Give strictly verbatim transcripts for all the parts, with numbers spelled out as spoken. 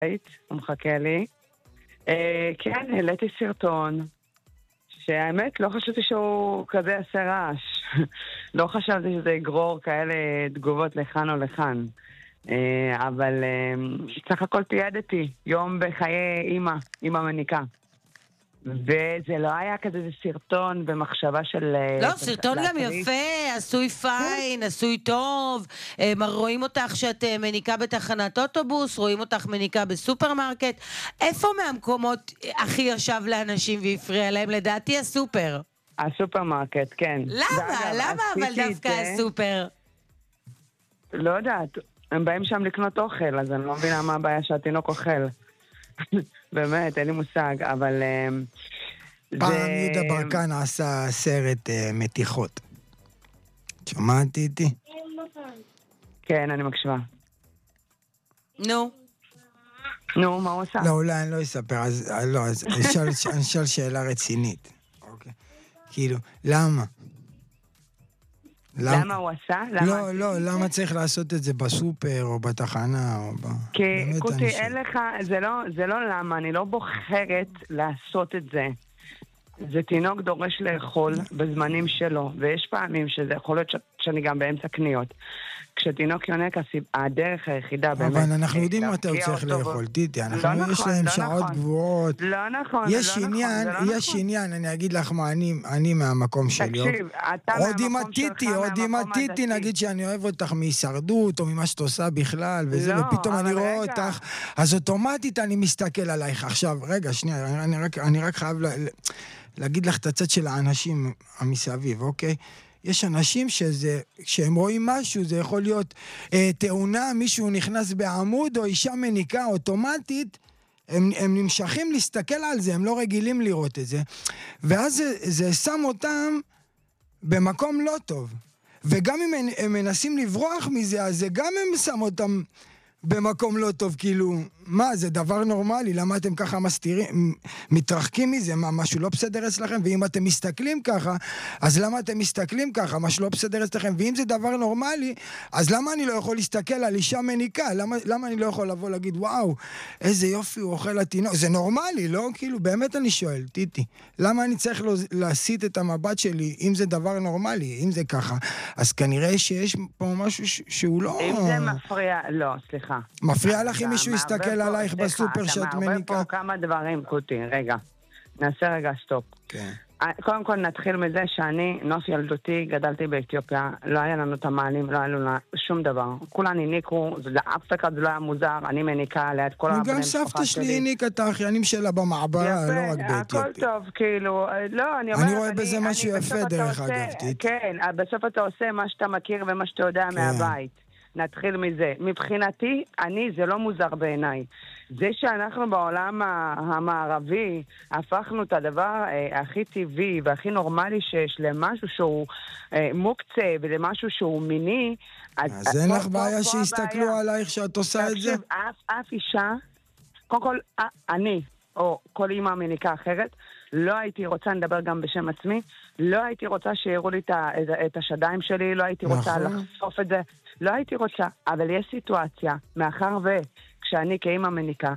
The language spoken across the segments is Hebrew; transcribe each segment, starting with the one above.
הוא מחכה לי. אה, כן, העליתי סרטון, שהאמת לא חשבתי שהוא כזה עשה רעש. לא חשבתי שזה יגרור כאלה תגובות לכאן או לכאן. אה, אבל אה, סך הכל תיעדתי יום בחיי אימא, אימא מניקה. וזה לא היה כזה סרטון במחשבה של... לא, סרטון גם יפה, עשוי פיין, עשוי טוב. רואים אותך שאת מניקה בתחנת אוטובוס, רואים אותך מניקה בסופרמרקט. איפה מהמקומות הכי ישב לאנשים והפריע להם? לדעתי הסופר. הסופרמרקט, כן. למה? למה אבל דווקא הסופר? לא יודעת, הם באים שם לקנות אוכל, אז אני לא מבינה מה הבעיה שהתינוק אוכל. באמת, אין לי מושג, אבל... פעם יהודה ברקן עשה סרט מתיחות. שמעתי איתי? כן, אני מקשיבה. נו. נו, מה הוא עושה? לא, אולי אני לא אספר, אז לא, אז אני אשאל שאלה רצינית. אוקיי. כאילו, למה? למה הוא עשה? לא, לא, למה צריך לעשות את זה בסופר או בתחנה או ב... כי, קוטי, אין לך, זה לא למה, אני לא בוחרת לעשות את זה. זה תינוק דורש לאכול בזמנים שלו, ויש פעמים שזה יכול להיות שאני גם באמצע קניות. כשתינוק יונק, הדרך היחידה באמת... אבל אנחנו יודעים מה אתה צריך לאכול, טיטי, יש להם שעות גבוהות. לא נכון, יש עניין, יש עניין, אני אגיד לך מה, אני מהמקום שלי. תקשיב, אתה מהמקום שלך, עוד עם הטיטי, נגיד שאני אוהב אותך מהישרדות, או ממה שאת עושה בכלל, וזה, ופתאום אני רואה אותך, אז אוטומטית אני מסתכל עלייך. עכשיו, רגע, שנייה, אני רק חייב להגיד לך את הצד של האנשים המסביב, אוקיי? יש אנשים שזה, כשהם רואים משהו, זה יכול להיות אה, תאונה, מישהו נכנס בעמוד, או אישה מניקה אוטומטית, הם, הם נמשכים להסתכל על זה, הם לא רגילים לראות את זה. ואז זה, זה שם אותם במקום לא טוב. וגם אם הם, הם מנסים לברוח מזה, אז זה גם הם שם אותם במקום לא טוב, כאילו, מה, זה דבר נורמלי, למה אתם ככה מסתירים, מתרחקים מזה, מה, משהו לא בסדר אצלכם, ואם אתם מסתכלים ככה, אז למה אתם מסתכלים ככה, משהו לא בסדר אצלכם, ואם זה דבר נורמלי, אז למה אני לא יכול להסתכל על אישה מניקה, למה, למה אני לא יכול לבוא להגיד, וואו, איזה יופי הוא אוכל לתינוק, זה נורמלי, לא? כאילו, באמת אני שואל, טיטי, למה אני צריך לא, להסיט את המבט שלי, אם זה דבר נורמלי, אם זה ככה, אז כנראה שיש פה משהו ש- שהוא לא... אם זה מפריע, לא, סליחה. מפריע לך אם מישהו יסתכל עלייך בסופר שאת מניקה? אתה מערבב פה כמה דברים, קוטי, רגע. נעשה רגע סטופ. כן. קודם כל נתחיל מזה שאני, נוף ילדותי, גדלתי באתיופיה, לא היה לנו את המעלים, לא היה לנו שום דבר. כולן הניקו, אף אחד זה לא היה מוזר, אני מניקה ליד כל הבני גם סבתא שלי הניקה את האחיינים שלה במעברה, לא רק באתיופיה. הכל טוב, כאילו, לא, אני אומרת... אני רואה בזה משהו יפה דרך אגב. כן, בסוף אתה עושה מה שאתה מכיר ומה שאתה יודע מהבית. נתחיל מזה. מבחינתי, אני, זה לא מוזר בעיניי. זה שאנחנו בעולם המערבי הפכנו את הדבר אה, הכי טבעי והכי נורמלי שיש למשהו שהוא אה, מוקצה ולמשהו שהוא מיני, אז, אז אין לך בעיה שיסתכלו עלייך שאת עושה את זה? אף, אף אישה, קודם כל, אני, או כל אימא מניקה אחרת, לא הייתי רוצה, נדבר גם בשם עצמי, לא הייתי רוצה שיראו לי את השדיים שלי, לא הייתי רוצה לחשוף את זה, לא הייתי רוצה, אבל יש סיטואציה, מאחר וכשאני כאימא מניקה,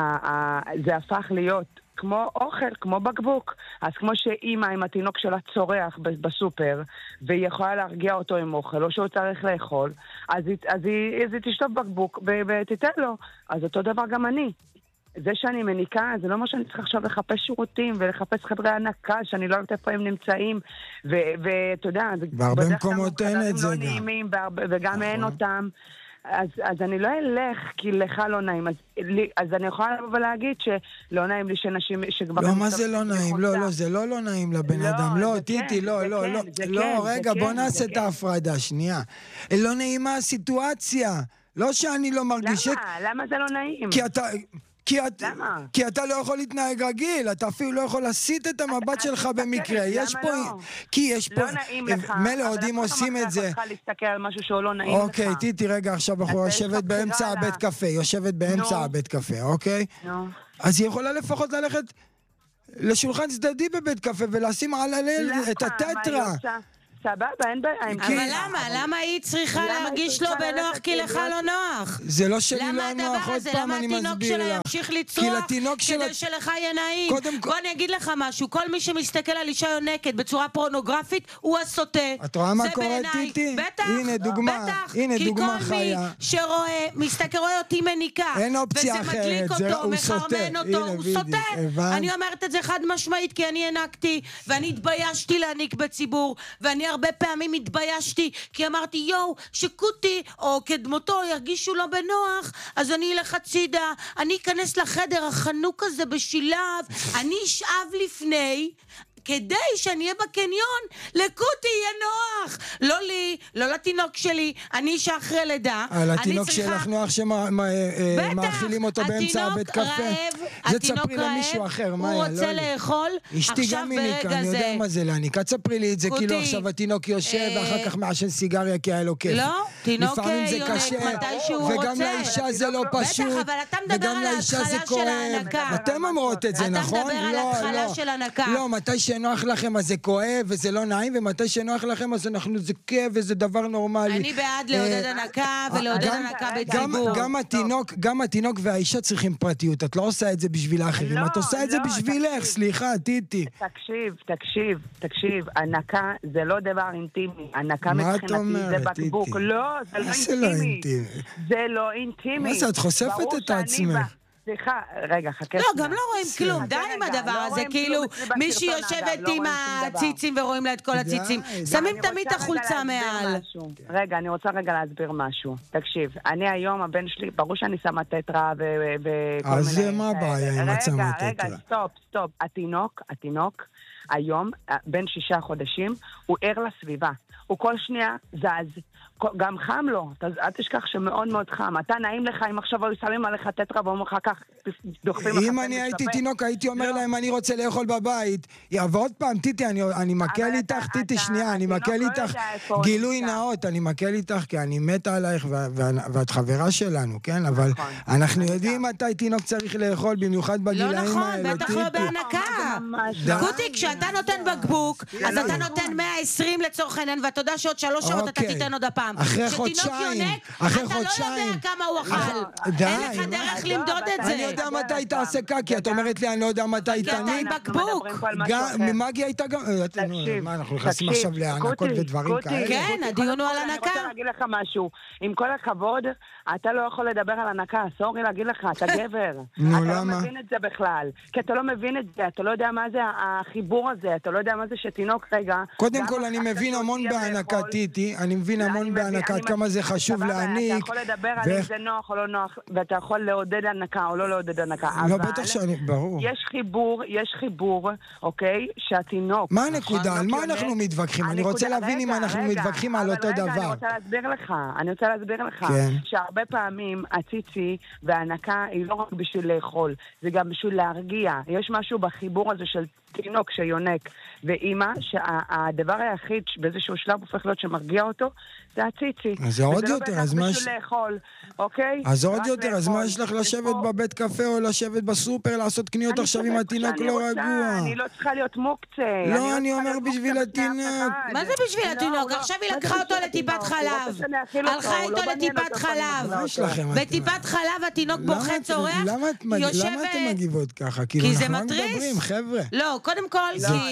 זה הפך להיות כמו אוכל, כמו בקבוק. אז כמו שאימא עם התינוק שלה צורח בסופר, והיא יכולה להרגיע אותו עם אוכל, או שהוא צריך לאכול, אז היא, אז היא, אז היא תשטוף בקבוק ותיתן לו. אז אותו דבר גם אני. זה שאני מניקה, זה לא מה שאני צריך עכשיו לחפש שירותים ולחפש חברי הנקה, שאני לא יודעת איפה הם נמצאים, ואתה יודע, בהרבה מקומות אין את זה לא גם. נעימים, וגם אין אותם, אז, אז אני לא אלך כי לך לא נעים, אז, אז אני יכולה לבוא ולהגיד שלא נעים לי שנשים שגברים... לא, מה זה לא נעים? לא, לא, זה לא לא נעים לבן אדם, לא, טיטי, לא, לא, לא, לא, רגע, בוא נעשה את ההפרדה, שנייה. לא נעימה הסיטואציה, לא שאני לא מרגיש... למה? למה זה לא נעים? כי אתה... כי, את, כי אתה לא יכול להתנהג רגיל, אתה אפילו לא יכול להסיט את המבט שלך במקרה. יש פה, לא? כי יש פה, לא נעים לך, מלא עודים עושים את זה. אבל אתה לא להסתכל על משהו שהוא לא נעים אוקיי, לך. טיטי, רגע, עכשיו בחורה יושבת באמצע הבית קפה, יושבת באמצע הבית קפה, אוקיי? אז היא יכולה לפחות ללכת לשולחן צדדי בבית קפה ולשים על הלל את הטטרה. סבבה, אין בעיה. אבל למה? למה היא צריכה להרגיש לו בנוח כי לך לא נוח? זה לא שלי לא נוח, עוד פעם אני מסביר לך. למה התינוק שלה ימשיך לצרוח כדי שלך יהיה נעים? בוא אני אגיד לך משהו, כל מי שמסתכל על אישה יונקת בצורה פורנוגרפית, הוא הסוטה. את רואה מה קורה, טיטי? בטח, הנה דוגמה, הנה דוגמה חיה. כי כל מי שרואה, מסתכל, רואה אותי מניקה. אין אופציה אחרת, וזה מדליק אותו, מחרמן אותו, הוא סוטה. אני אומרת את זה חד משמעית, כי אני הענקתי, ואני התביישתי להעניק בציבור, ואני הרבה פעמים התביישתי, כי אמרתי, יואו, שקוטי, או כדמותו, ירגישו לא בנוח, אז אני אלך הצידה, אני אכנס לחדר החנוק הזה בשילב, אני אשאב לפני, כדי שאני אהיה בקניון, לקוטי יהיה נוח. לא לי, לא לתינוק שלי, אני אישה אחרי לידה. על התינוק שלך נוח שמאכילים אותו באמצע בית קפה. זה תספרי למישהו אחר, מאיה, הוא רוצה לאכול, אשתי גם מיניקה, אני יודע מה זה להניקה. תספרי לי את זה, כאילו עכשיו התינוק יושב ואחר כך מעשן סיגריה כי היה לו כיף. לא, תינוק יונק מתי שהוא רוצה. וגם לאישה זה לא פשוט. בטח, אבל אתה מדבר על ההתחלה של ההנקה. אתם אמרות את זה, נכון? אתה מדבר על ההתחלה של ההנקה. לא, מתי שנוח לכם אז זה כואב וזה לא נעים, ומתי שנוח לכם אז אנחנו, זה כיף וזה דבר נורמלי. אני בעד לעודד הנקה ולעודד הנקה בציבור. גם התינוק, גם התינוק והאישה צריכים פרטיות. את לא עושה את זה בשביל האחרים, את עושה את זה בשבילך, סליחה, טיטי. תקשיב, תקשיב, תקשיב, הנקה זה לא דבר אינטימי. הנקה מבחינתי זה בקבוק. לא, זה לא אינטימי. זה לא אינטימי. מה זה, את חושפת את עצמך? סליחה, רגע, חכה. לא, גם לא רואים כלום, די עם הדבר הזה, כאילו מישהי יושבת עם הציצים ורואים לה את כל הציצים, שמים תמיד את החולצה מעל. רגע, אני רוצה רגע להסביר משהו. תקשיב, אני היום, הבן שלי, ברור שאני שמה טטרה וכל מיני... אז מה הבעיה אם את שמה טטרה? רגע, רגע, סטופ, סטופ. התינוק, התינוק, היום, בין שישה חודשים, הוא ער לסביבה. הוא כל שנייה זז. גם חם לו, אל תשכח שמאוד מאוד חם. אתה נעים לך אם עכשיו היו שמים עליך טטרה ואומרים לך כך, דוחפים לך... אם אני הייתי תינוק, הייתי אומר להם, אני רוצה לאכול בבית. ועוד פעם, טיטי, אני מקל איתך, טיטי, שנייה, אני מקל איתך, גילוי נאות, אני מקל איתך, כי אני מתה עלייך, ואת חברה שלנו, כן? אבל אנחנו יודעים מתי תינוק צריך לאכול, במיוחד בגילאים האלה. לא נכון, בטח לא בהנקה. קוטי, כשאתה נותן בקבוק, אז אתה נותן מאה ועשרים לצורך העניין, ואתה יודע שעוד שלוש שעות אתה תיתן עוד הפעם. אחרי חודשיים, אחרי חודשיים. אתה לא יודע כמה הוא אכל. די. אין לך דרך למדוד את זה. אני יודע מתי תעשה קקי, את אומרת לי, אני לא יודע מתי תעניק. בקבוק. ממגי הייתה גם... מה, אנחנו נכנסים עכשיו להנקות ודברים כאלה? כן, הדיון הוא על הנקה. אני רוצה להגיד לך משהו. עם כל הכבוד, אתה לא יכול לדבר על הנקה. סורי להגיד לך, אתה גבר. נו, למה? אתה לא מבין את זה בכלל. כי אתה לא מבין את זה, אתה לא יודע מה זה החיבור הזה, אתה לא יודע מה זה שתינוק רגע. קודם כל, אני מבין המון בהנקה, טיטי. אני מבין המון בהנקה, עד כמה זה חשוב להעניק. אתה יכול לדבר על אם זה נוח או לא נוח, ואתה יכול לעודד הנקה או לא לעודד הנקה. לא, בטח שאני, ברור. יש חיבור, יש חיבור, אוקיי, שהתינוק... מה הנקודה? על מה אנחנו מתווכחים? אני רוצה להבין אם אנחנו מתווכחים על אותו דבר. אני רוצה להסביר לך, אני רוצה להסביר לך, שהרבה פעמים הציצי והנקה היא לא רק בשביל לאכול, זה גם בשביל להרגיע. יש משהו בחיבור הזה של תינוק שיונק ואימא, שהדבר היחיד באיזשהו שלב הופך להיות שמרגיע אותו, זה הציצי. אז זה עוד יותר, אז מה... בשביל לאכול, אוקיי? אז עוד יותר, אז מה יש לך לשבת בבית קפה או לשבת בסופר, לעשות קניות עכשיו עם התינוק לא רגוע? אני לא צריכה להיות מוקצה. לא, אני אומר בשביל התינוק. מה זה בשביל התינוק? עכשיו היא לקחה אותו לטיפת חלב. הלכה איתו לטיפת חלב. מה יש לכם? בטיפת חלב התינוק בוכה צורח, למה אתם מגיבות ככה? כי זה מטריס. חבר'ה. לא, קודם כל,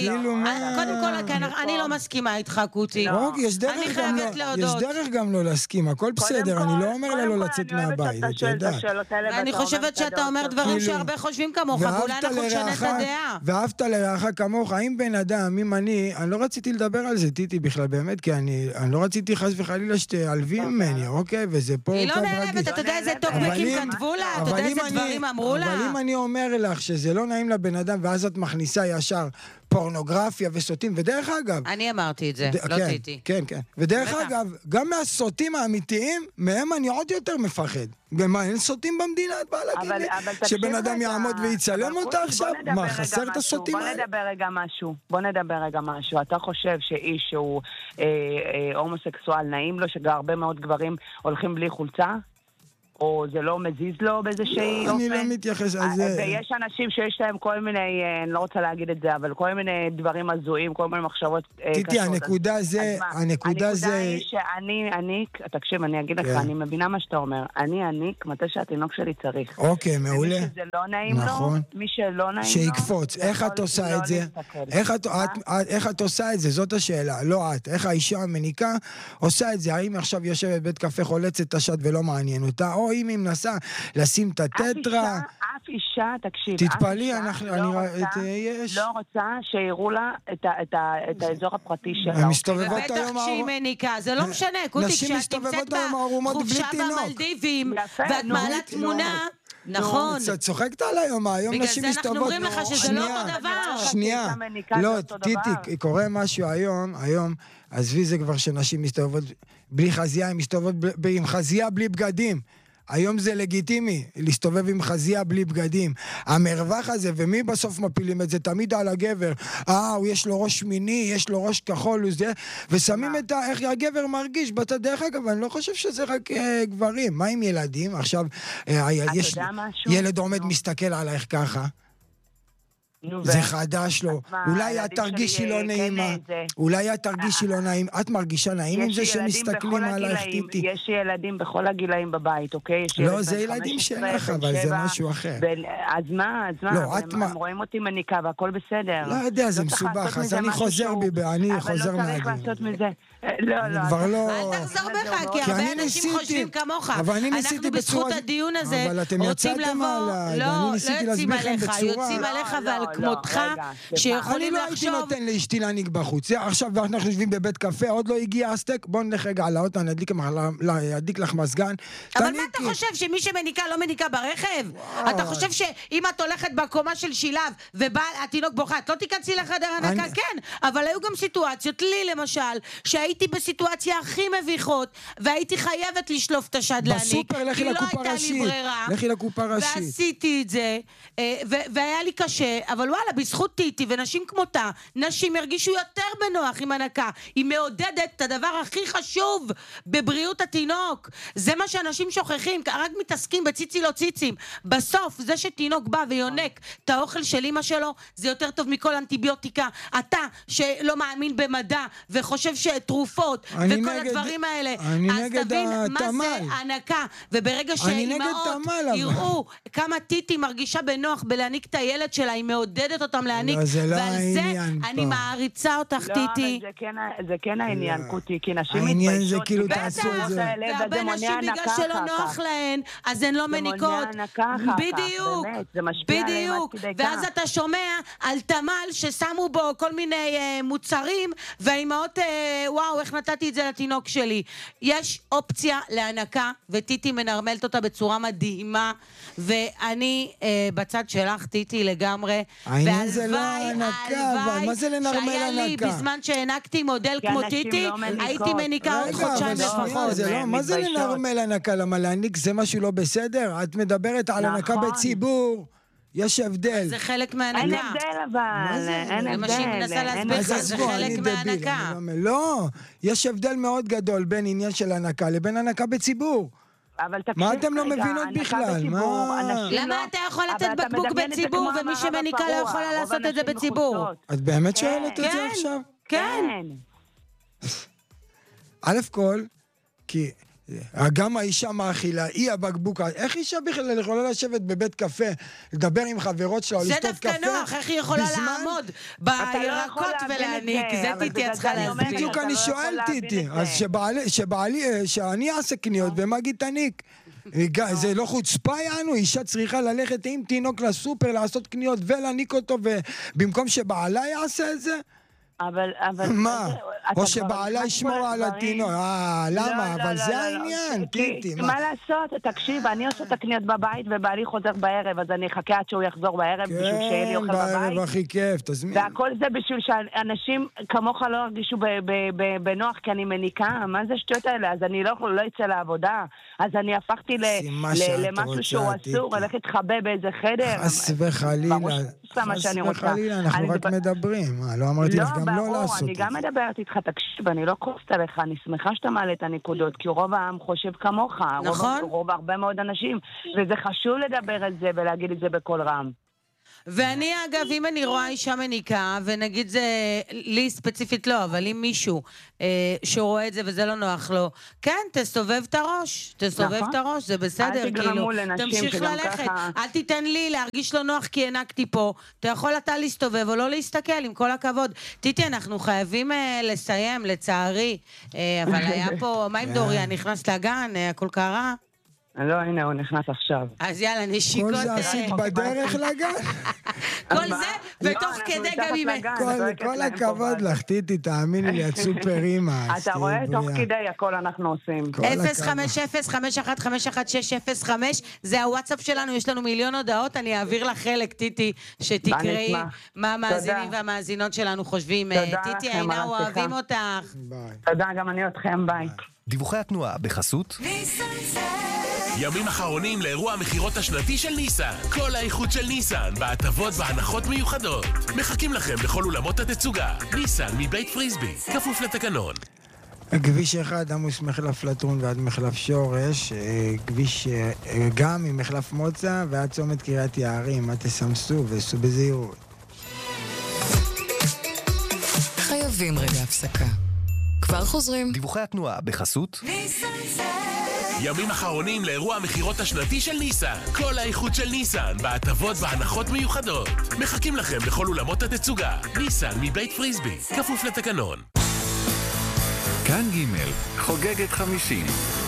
קודם כל, אני לא מסכימה איתך, קוטי. אני חייבת להודות. יש דרך גם לא להסכים, הכל בסדר, אני לא אומר לה לא לצאת מהבית, את יודעת. אני חושבת שאתה אומר דברים שהרבה חושבים כמוך, ואולי אנחנו נשנה את הדעה. ואהבת לרעך כמוך, אם בן אדם, אם אני, אני לא רציתי לדבר על זה, טיטי, בכלל, באמת, כי אני לא רציתי חס וחלילה שתעלבי ממני, אוקיי? וזה פה... היא לא נעלבת, אתה יודע איזה טוקבקים כתבו לה, אתה יודע איזה דברים אמרו לה. אבל אם אני אומר לך שזה לא נעים לבן אדם, ואז את מכניסה ישר פורנוגרפיה וסוטים, ודרך אגב... אני אמרתי את זה, לא טיטי. כן, כן. ודרך אגב, גם מהסוטים האמיתיים, מהם אני עוד יותר מפחד. ומה, אין סוטים במדינה? את באה להגיד לי שבן אדם יעמוד ויצלם אותה עכשיו? מה, חסר את הסוטים האלה? בוא נדבר רגע משהו. בוא נדבר רגע משהו. אתה חושב שאיש שהוא הומוסקסואל נעים לו, שגם הרבה מאוד גברים הולכים בלי חולצה? או זה לא מזיז לו באיזושהי אופן. אני לא מתייחס על זה. ויש אנשים שיש להם כל מיני, אני לא רוצה להגיד את זה, אבל כל מיני דברים הזויים, כל מיני מחשבות קשות. טיטי, הנקודה זה, הנקודה זה... הנקודה היא שאני, אני, תקשיב, אני אגיד לך, אני מבינה מה שאתה אומר. אני, אני, מתי שהתינוק שלי צריך. אוקיי, מעולה. ומי שזה לא נעים לו, מי שלא נעים לו... שיקפוץ. איך את עושה את זה? איך את עושה את זה? זאת השאלה. לא את. איך האישה המניקה עושה את זה? האם עכשיו יושבת בית קפה חולצת את השד ולא מעניין אותה, או אם היא מנסה לשים את הטטרה... אף אישה, תקשיב, תתפלאי, לא רוצה שיראו לה את האזור הפרטי שלה. הן מסתובבות היום... ובטח כשהיא מניקה, זה לא משנה, קוטי, כשאת נמצאת בחופשה במלדיבים, ואת מעלה תמונה... נכון. את צוחקת על היום, היום נשים מסתובבות... בגלל זה אנחנו אומרים לך שזה לא אותו דבר. שנייה, לא, טיטי, קורה משהו היום, היום, עזבי זה כבר שנשים מסתובבות בלי חזייה, הן מסתובבות עם חזייה בלי בגדים. היום זה לגיטימי, להסתובב עם חזייה בלי בגדים. המרווח הזה, ומי בסוף מפילים את זה? תמיד על הגבר. אה, יש לו ראש מיני, יש לו ראש כחול, וזה, ושמים את ה... איך הגבר מרגיש. בצד דרך אגב, אני לא חושב שזה רק אה, גברים. מה עם ילדים? עכשיו, אה, יש... ילד עומד מסתכל עלייך ככה. זה חדש לו, אולי את תרגישי לא נעימה, אולי את תרגישי לא נעים, את מרגישה נעים עם זה שמסתכלים עלייך טיטי? יש ילדים בכל הגילאים בבית, אוקיי? לא, זה ילדים שלך, אבל זה משהו אחר. אז מה, אז מה, הם רואים אותי מניקה והכל בסדר. לא יודע, זה מסובך, אז אני חוזר בי, אני חוזר מהדין. אבל לא צריך לעשות מזה. לא, לא. כבר לא... אל תחזור בך, כי הרבה אנשים חושבים כמוך. אבל אני ניסיתי בצורה... אנחנו בזכות הדיון הזה רוצים לבוא... לא, לא יוצאים עליך, יוצאים עליך ועל כמותך, שיכולים לחשוב... אני לא הייתי נותן לאשתי להניק בחוץ. עכשיו אנחנו יושבים בבית קפה, עוד לא הגיע הסטק, בוא נלך רגע על האוטו, אני אדליק לך מזגן. אבל מה אתה חושב, שמי שמניקה לא מניקה ברכב? אתה חושב שאם את הולכת בקומה של שילב, ובא התינוק בוכה, את לא תיכנסי לחדר הנקה? כן, אבל היו גם סיטואציות, לי למשל, שהייתי בסיטואציה הכי מביכות, והייתי חייבת לשלוף את השד להניק. בסופר, לכי לקופה ראשית. לכי לקופה ראשית. ועשיתי את זה, והיה לי קשה, אבל וואלה, בזכות טיטי ונשים כמותה, נשים הרגישו יותר בנוח עם הנקה. היא מעודדת את הדבר הכי חשוב בבריאות התינוק. זה מה שאנשים שוכחים, רק מתעסקים בציצי לא ציצים. בסוף, זה שתינוק בא ויונק את האוכל של אמא שלו, זה יותר טוב מכל אנטיביוטיקה. אתה, שלא מאמין במדע, וחושב שתרופות, וכל נגד, הדברים האלה, אז תבין מה זה הנקה. וברגע שאימהות יראו כמה טיטי מרגישה בנוח בלהניק את הילד שלה, היא מעודדת אותם להניק, לא, זה לא ועל זה אני מעריצה אותך, לא, טיטי. אבל זה כן, זה כן העניין, קוטי, כי נשים העניין מתביישות. זה כאילו תעשו את זה. והרבה נשים בגלל שלא נוח להן, אז הן לא מניקות. בדיוק, בדיוק. ואז אתה שומע על תמל ששמו בו כל מיני מוצרים, והאימהות, וואו, איך נתתי את זה לתינוק שלי. יש אופציה להנקה, וטיטי מנרמלת אותה בצורה מדהימה, ואני בצד שלך, טיטי, לגמרי. העניין זה לא הנקה, אבל מה זה לנרמל הנקה? שהיה לי בזמן שהענקתי מודל כמו טיטי, הייתי מניקה עוד חודשיים לפחות. מה זה לנרמל הנקה? למה להניק זה משהו לא בסדר? את מדברת על הנקה בציבור. יש הבדל. זה חלק מהנקה. אין הבדל אבל, אין הבדל. זה מה שהיא מנסה להסביר לך, זה חלק מהנקה. לא, יש הבדל מאוד גדול בין עניין של הנקה לבין הנקה בציבור. מה אתם לא מבינות בכלל? למה אתה יכול לתת בקבוק בציבור ומי שמניקה לא יכולה לעשות את זה בציבור? את באמת שואלת את זה עכשיו? כן. א' כל, כי גם האישה מאכילה, היא הבקבוקה. איך אישה בכלל יכולה לשבת בבית קפה, לדבר עם חברות שלה, לשתות קפה? זה דווקא נוח, איך היא יכולה לעמוד בירקות ולהניק? זה טיטי צריכה להסביר. בדיוק אני שואל טיטי, אז שבעלי, שאני אעשה קניות ומגיד תניק. זה לא חוצפה יענו, אישה צריכה ללכת עם תינוק לסופר, לעשות קניות ולהניק אותו, ובמקום שבעלה יעשה את זה? אבל, אבל... מה? או שבעלה ישמור על התינוק. אה, למה? אבל זה העניין, טיטי. מה לעשות? תקשיב, אני עושה את הקניות בבית, ובעלי חוזר בערב, אז אני אחכה עד שהוא יחזור בערב, בשביל שיהיה לי אוכל בבית. כן, בערב הכי כיף, תזמין. והכל זה בשביל שאנשים כמוך לא הרגישו בנוח, כי אני מניקה. מה זה שטויות האלה? אז אני לא אצא לעבודה. אז אני הפכתי למשהו שהוא אסור, הולך להתחבא באיזה חדר. חס וחלילה. חס וחלילה, אנחנו רק מדברים. לא אמרתי לך גם לא לעשות את זה. אני גם מדברת איתך. לך, תקשיב, אני לא כועסת עליך, אני שמחה שאתה מעלה את הנקודות, כי רוב העם חושב כמוך. נכון. רוב, רוב הרבה מאוד אנשים, וזה חשוב לדבר על זה ולהגיד את זה בכל רם. ואני אגב, אם אני רואה אישה מניקה, ונגיד זה, לי ספציפית לא, אבל אם מישהו אה, שרואה את זה וזה לא נוח לו, כן, תסובב את הראש, תסובב נכון? את הראש, זה בסדר, כאילו, תמשיך ללכת, ככה... אל תיתן לי להרגיש לא נוח כי הענקתי פה, אתה יכול אתה להסתובב או לא להסתכל, עם כל הכבוד. טיטי, אנחנו חייבים אה, לסיים, לצערי, אה, אבל היה פה, מה עם דוריה, נכנס לגן, אה, הכל קרה? לא, הנה, הוא נכנס עכשיו. אז יאללה, נשיקות. כל זה עשית בדרך לגן? כל זה, ותוך כדי גם עם... כל הכבוד לך, טיטי, תאמיני לי, את סופר אימא. אתה רואה, תוך כדי הכל אנחנו עושים. אפס חמש אפס חמש אחת חמש אחת שש אפס חמש, זה הוואטסאפ שלנו, יש לנו מיליון הודעות, אני אעביר לך חלק, טיטי, שתקראי מה המאזינים והמאזינות שלנו חושבים. טיטי, עינה, אוהבים אותך. תודה, גם אני אתכם, ביי. דיווחי התנועה בחסות ימים אחרונים לאירוע המחירות השנתי של ניסן. כל האיכות של ניסן, בהטבות והנחות מיוחדות. מחכים לכם בכל אולמות התצוגה. ניסן מבית פריסבי, כפוף לתקנון. כביש אחד עמוס מחלף לטרון ועד מחלף שורש, כביש גם ממחלף מוצא ועד צומת קריית יערים. מה תסמסו ועשו בזהירות. חייבים רגע הפסקה. כבר חוזרים. דיווחי התנועה בחסות ימים אחרונים לאירוע המחירות השנתי של ניסן. כל האיכות של ניסן, בהטבות והנחות מיוחדות. מחכים לכם בכל אולמות התצוגה. ניסן מבית פריסבי, כפוף לתקנון. כאן ג' חוגגת חמישים.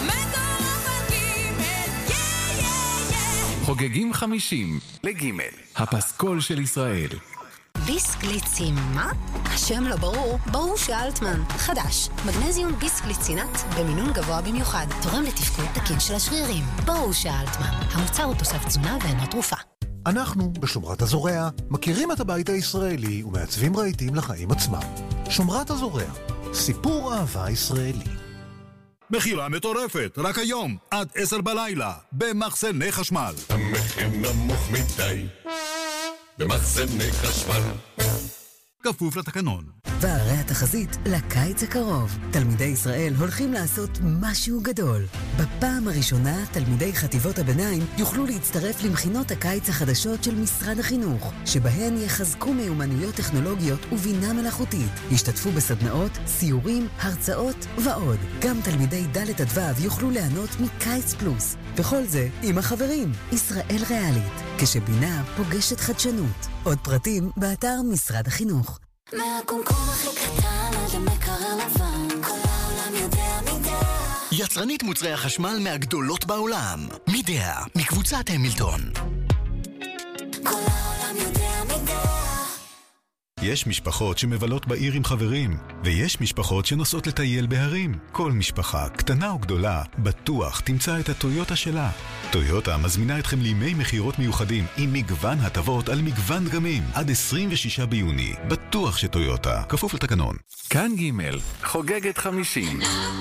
חוגגים חמישים לג' הפסקול של ישראל. ביסקליצין, מה? השם לא ברור, ברור שאלטמן. חדש, מגנזיום ביסקליצינט במינון גבוה במיוחד, תורם לתפקוד תקין של השרירים. ברור שאלטמן, המוצר הוא תוסף תזונה ואינו תרופה. אנחנו, בשומרת הזורע, מכירים את הבית הישראלי ומעצבים רהיטים לחיים עצמם. שומרת הזורע, סיפור אהבה ישראלי. מחירה מטורפת, רק היום, עד עשר בלילה, במחסני חשמל. המחיר נמוך מדי. במחסני חשמל. כפוף לתקנון. והרי התחזית לקיץ הקרוב. תלמידי ישראל הולכים לעשות משהו גדול. בפעם הראשונה, תלמידי חטיבות הביניים יוכלו להצטרף למכינות הקיץ החדשות של משרד החינוך, שבהן יחזקו מיומנויות טכנולוגיות ובינה מלאכותית. ישתתפו בסדנאות, סיורים, הרצאות ועוד. גם תלמידי ד' עד ו' יוכלו ליהנות מקיץ פלוס. וכל זה עם החברים. ישראל ריאלית. כשבינה פוגשת חדשנות. עוד פרטים באתר משרד החינוך. מהקומקום הכי קטן עד המקרר לבן, כל העולם יודע מידע. יצרנית מוצרי החשמל מהגדולות בעולם. מידע, מקבוצת המילטון. כל העולם יודע מידע. יש משפחות שמבלות בעיר עם חברים, ויש משפחות שנוסעות לטייל בהרים. כל משפחה, קטנה או גדולה, בטוח תמצא את הטויוטה שלה. טויוטה מזמינה אתכם לימי מחירות מיוחדים עם מגוון הטבות על מגוון דגמים עד עשרים ושישה ביוני. בטוח שטויוטה, כפוף לתקנון. כאן ג' חוגגת חמישים.